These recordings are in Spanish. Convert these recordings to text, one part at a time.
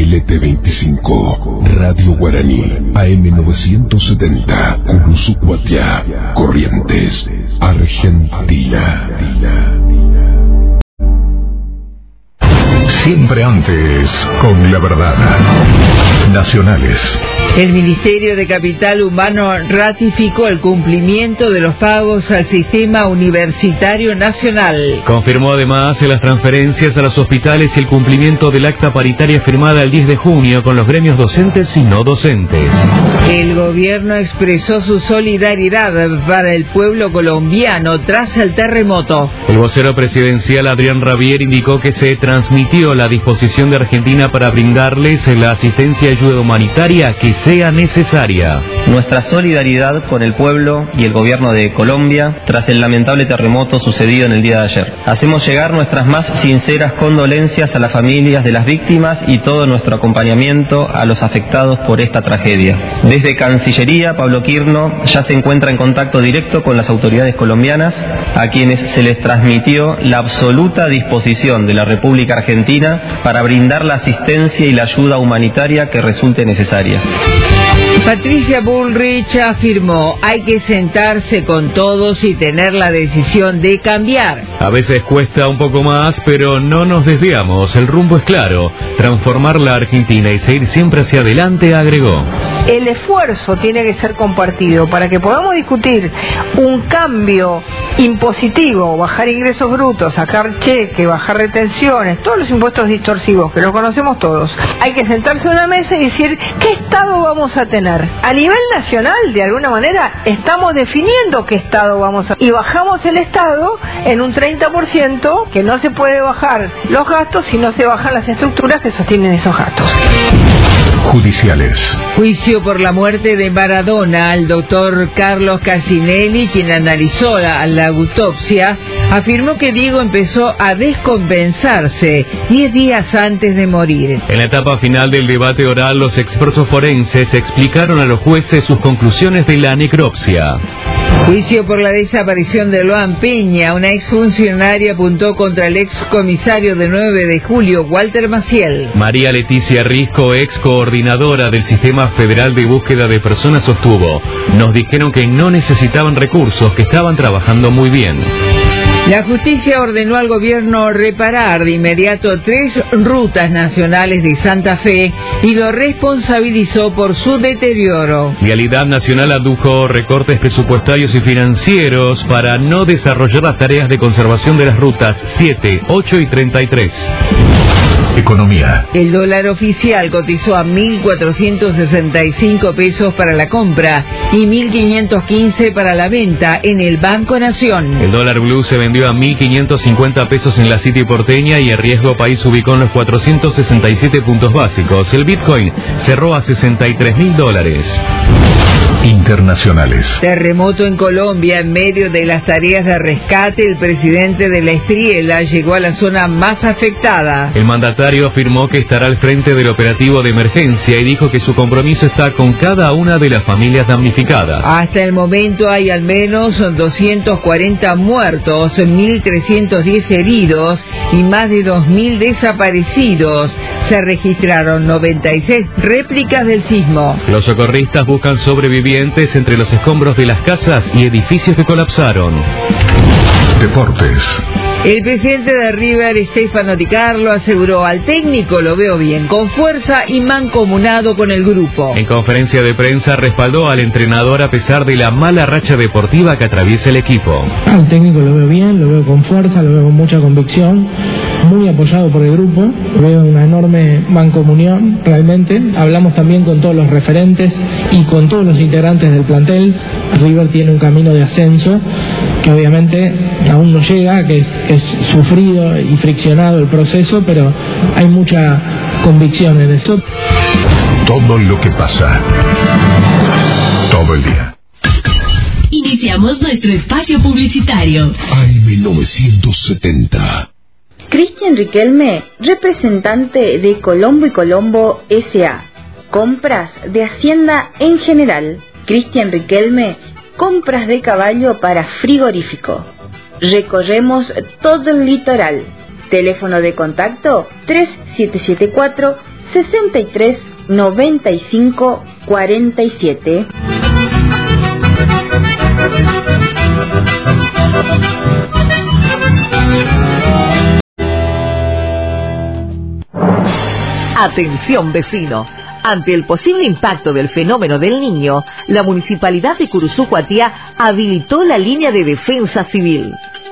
LT25, Radio Guaraní, AM970, Curuzucuatiá, Corrientes, Argentina. Siempre antes, con la verdad. Nacionales. El Ministerio de Capital Humano ratificó el cumplimiento de los pagos al Sistema Universitario Nacional. Confirmó además las transferencias a los hospitales y el cumplimiento del acta paritaria firmada el 10 de junio con los gremios docentes y no docentes. El gobierno expresó su solidaridad para el pueblo colombiano tras el terremoto. El vocero presidencial Adrián Rabier indicó que se transmitió la disposición de Argentina para brindarles la asistencia y ayuda humanitaria que sea necesaria. Nuestra solidaridad con el pueblo y el gobierno de Colombia tras el lamentable terremoto sucedido en el día de ayer. Hacemos llegar nuestras más sinceras condolencias a las familias de las víctimas y todo nuestro acompañamiento a los afectados por esta tragedia. Desde Cancillería, Pablo Quirno ya se encuentra en contacto directo con las autoridades colombianas, a quienes se les transmitió la absoluta disposición de la República Argentina para brindar la asistencia y la ayuda humanitaria que resulte necesaria. Patricia Bullrich afirmó: hay que sentarse con todos y tener la decisión de cambiar. A veces cuesta un poco más, pero no nos desviamos. El rumbo es claro: transformar la Argentina y seguir siempre hacia adelante, agregó. El esfuerzo tiene que ser compartido para que podamos discutir un cambio impositivo, bajar ingresos brutos, sacar cheque, bajar retenciones, todos los impuestos distorsivos que los conocemos todos. Hay que sentarse en una mesa y decir qué Estado vamos a tener. A nivel nacional, de alguna manera, estamos definiendo qué Estado vamos a... Y bajamos el Estado en un 30%, que no se puede bajar los gastos si no se bajan las estructuras que sostienen esos gastos. Judiciales. Juicio por la muerte de Maradona. El doctor Carlos Casinelli, quien analizó la autopsia, afirmó que Diego empezó a descompensarse 10 días antes de morir. En la etapa final del debate oral, los expertos forenses explicaron a los jueces sus conclusiones de la necropsia. Juicio por la desaparición de Loan Peña. Una exfuncionaria apuntó contra el excomisario de 9 de julio, Walter Maciel. María Leticia Risco, ex coordinadora del Sistema Federal de Búsqueda de Personas, sostuvo: nos dijeron que no necesitaban recursos, que estaban trabajando muy bien. La justicia ordenó al gobierno reparar de inmediato 3 rutas nacionales de Santa Fe y lo responsabilizó por su deterioro. Vialidad Nacional adujo recortes presupuestarios y financieros para no desarrollar las tareas de conservación de las rutas 7, 8 y 33. Economía. El dólar oficial cotizó a 1.465 pesos para la compra y 1.515 para la venta en el Banco Nación. El dólar blue se vendió a 1.550 pesos en la City porteña y el riesgo país ubicó en los 467 puntos básicos. El Bitcoin cerró a $63.000. Internacionales. Terremoto en Colombia. En medio de las tareas de rescate, el presidente de la Espriela llegó a la zona más afectada. El mandatario afirmó que estará al frente del operativo de emergencia y dijo que su compromiso está con cada una de las familias damnificadas. Hasta el momento hay al menos 240 muertos, 1.310 heridos y más de 2.000 desaparecidos. Se registraron 96 réplicas del sismo. Los socorristas buscan sobrevivientes entre los escombros de las casas y edificios que colapsaron. Deportes. El presidente de River, Stefano Di Carlo, aseguró: al técnico lo veo bien, con fuerza y mancomunado con el grupo. En conferencia de prensa respaldó al entrenador a pesar de la mala racha deportiva que atraviesa el equipo. Al técnico lo veo bien, lo veo con fuerza, lo veo con mucha convicción, muy apoyado por el grupo, veo una enorme mancomunión realmente. Hablamos también con todos los referentes y con todos los integrantes del plantel. River tiene un camino de ascenso que obviamente aún no llega, que es sufrido y friccionado el proceso, pero hay mucha convicción en eso. Todo lo que pasa. Todo el día. Iniciamos nuestro espacio publicitario. AM970. Cristian Riquelme, representante de Colombo y Colombo S.A. Compras de Hacienda en general. Cristian Riquelme, compras de caballo para frigorífico. Recorremos todo el litoral. Teléfono de contacto 63 95 47. Atención vecino. Ante el posible impacto del fenómeno del Niño, la Municipalidad de Curuzú Cuatiá habilitó la línea de defensa civil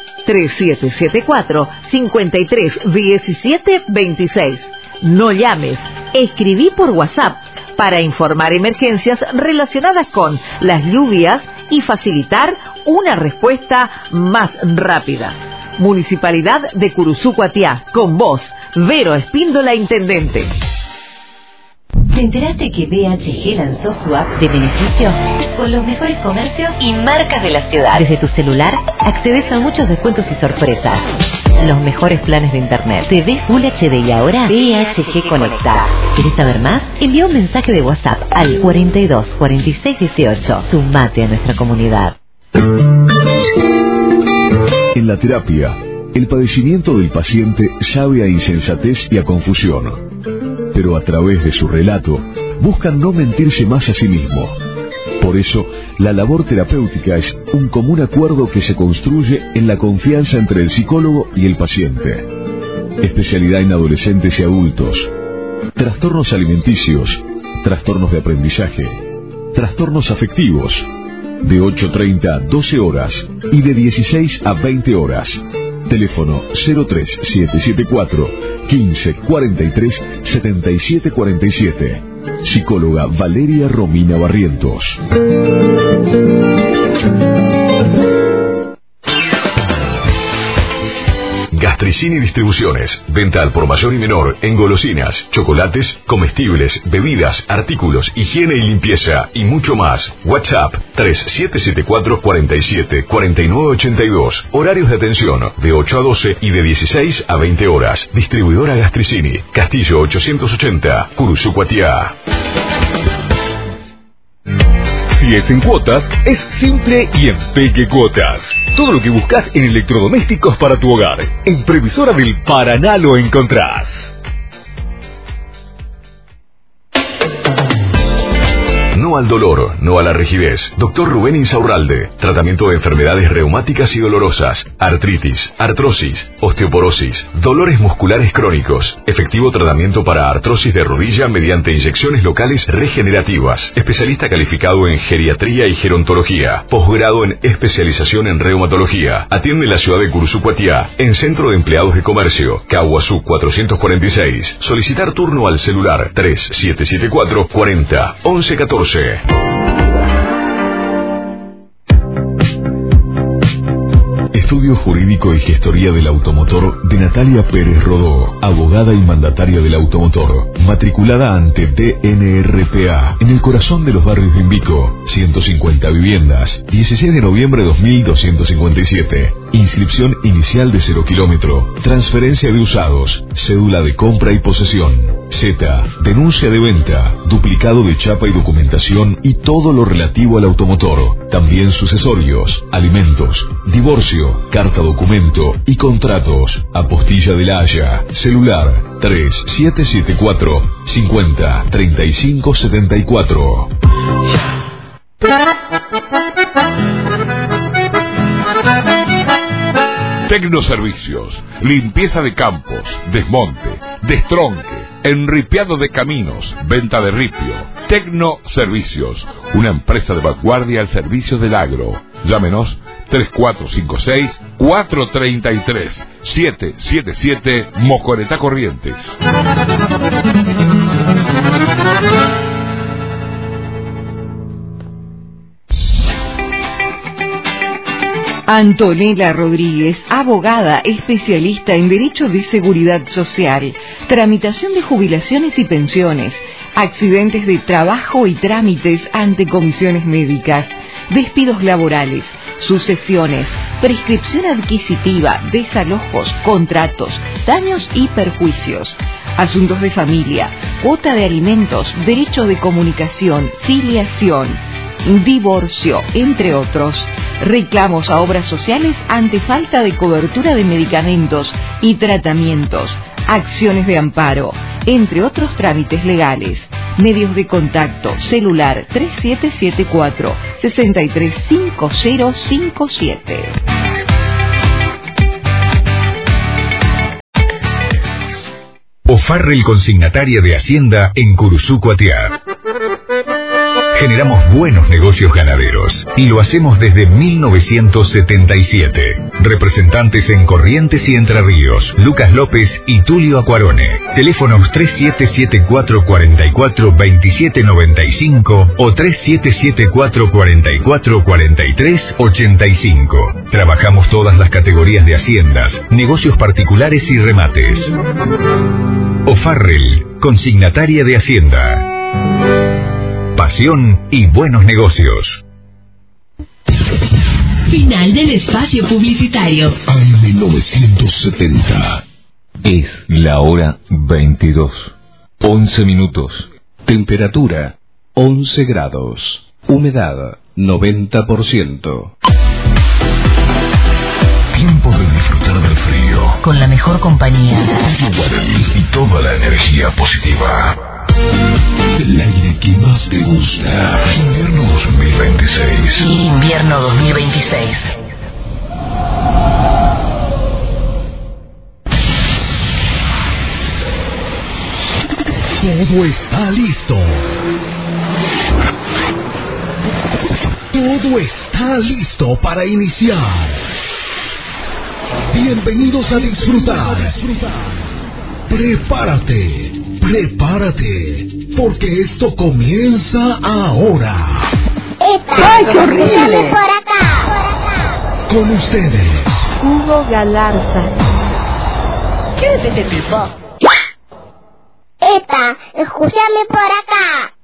3774-531726. No llames, escribí por WhatsApp para informar emergencias relacionadas con las lluvias y facilitar una respuesta más rápida. Municipalidad de Curuzú Cuatiá, con vos, Vero Espíndola, intendente. ¿Te enteraste que BHG lanzó su app de beneficios con los mejores comercios y marcas de la ciudad? Desde tu celular accedes a muchos descuentos y sorpresas. Los mejores planes de internet. TV Full HD y ahora BHG Conecta. ¿Querés saber más? Envía un mensaje de WhatsApp al 42 46 18. Sumate a nuestra comunidad. En la terapia, el padecimiento del paciente sabe a insensatez y a confusión. Pero a través de su relato, buscan no mentirse más a sí mismo. Por eso, la labor terapéutica es un común acuerdo que se construye en la confianza entre el psicólogo y el paciente. Especialidad en adolescentes y adultos. Trastornos alimenticios, trastornos de aprendizaje, trastornos afectivos, de 8:30 a 12 horas y de 16 a 20 horas. Teléfono 03774 15 43 77 47. Psicóloga Valeria Romina Barrientos. Gastricini Distribuciones. Venta al por mayor y menor en golosinas, chocolates, comestibles, bebidas, artículos, higiene y limpieza y mucho más. WhatsApp 3774 47 49 82. Horarios de atención de 8 a 12 y de 16 a 20 horas. Distribuidora Gastricini. Castillo 880, Curuzú Cuatiá. Si es en cuotas, es simple y en Peque Cuotas. Todo lo que buscas en electrodomésticos para tu hogar. En Previsora del Paraná lo encontrás. No al dolor, no a la rigidez. Doctor Rubén Insaurralde. Tratamiento de enfermedades reumáticas y dolorosas, artritis, artrosis, osteoporosis, dolores musculares crónicos. Efectivo tratamiento para artrosis de rodilla mediante inyecciones locales regenerativas. Especialista calificado en geriatría y gerontología. Posgrado en especialización en reumatología. Atiende en la ciudad de Curuzú Cuatiá, en Centro de Empleados de Comercio, Caguazú 446. Solicitar turno al celular 3774 40 11 14. Estudio Jurídico y Gestoría del Automotor de Natalia Pérez Rodó, abogada y mandataria del automotor, matriculada ante DNRPA, en el corazón de los barrios de Invico, 150 viviendas, 16 de noviembre 2257, inscripción inicial de 0 kilómetro, transferencia de usados, cédula de compra y posesión, Z, denuncia de venta, duplicado de chapa y documentación y todo lo relativo al automotor, también sucesorios, alimentos, divorcio, carta documento y contratos. Apostilla de la Haya. Celular 3774 50 35 74. Tecnoservicios, limpieza de campos, desmonte, destronque, enripiado de caminos, venta de ripio. Tecnoservicios, una empresa de vanguardia al servicio del agro. Llámenos 3456-433-777 Mojoretá Corrientes. Antonella Rodríguez, abogada especialista en Derecho de Seguridad Social, tramitación de jubilaciones y pensiones, accidentes de trabajo y trámites ante comisiones médicas, despidos laborales, sucesiones, prescripción adquisitiva, desalojos, contratos, daños y perjuicios, asuntos de familia, cuota de alimentos, derecho de comunicación, filiación, divorcio, entre otros. Reclamos a obras sociales ante falta de cobertura de medicamentos y tratamientos, acciones de amparo, entre otros trámites legales. Medios de contacto: celular 3774-635057. O'Farrell Consignataria de Hacienda en Curuzú, Cuatiá. Generamos buenos negocios ganaderos y lo hacemos desde 1977. Representantes en Corrientes y Entre Ríos: Lucas López y Tulio Acuarone. Teléfonos 3774-442795 o 3774-444385. Trabajamos todas las categorías de haciendas, negocios particulares y remates. O'Farrell Consignataria de Hacienda. Pasión y buenos negocios. Final del espacio publicitario. AM970. Es la hora 22. 11 minutos. Temperatura 11 grados. Humedad 90%. Tiempo de disfrutar del frío. Con la mejor compañía. Y toda la energía positiva. El aire que más te gusta. Invierno 2026. Invierno 2026. Todo está listo. Todo está listo para iniciar. Bienvenidos a disfrutar. Prepárate, porque esto comienza ahora. ¡Ay, qué horrible! Por acá. Con ustedes, Hugo Galarza. ¿Qué es ese tipo? Escúchame por acá.